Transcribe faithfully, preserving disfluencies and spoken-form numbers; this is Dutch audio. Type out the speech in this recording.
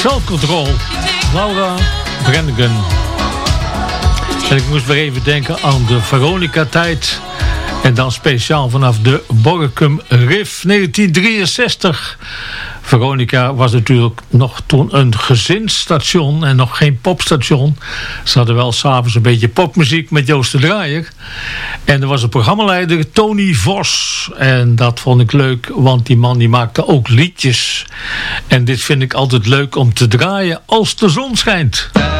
Self-Control, Laura Branigan. En ik moest weer even denken aan de Veronica-tijd. En dan speciaal vanaf de Borkum Riff negentien drieënzestig. Veronica was natuurlijk nog toen een gezinsstation en nog geen popstation. Ze hadden wel s'avonds een beetje popmuziek met Joost de Draaier. En er was een programmaleider, Tony Vos. En dat vond ik leuk, want die man die maakte ook liedjes. En dit vind ik altijd leuk om te draaien als de zon schijnt.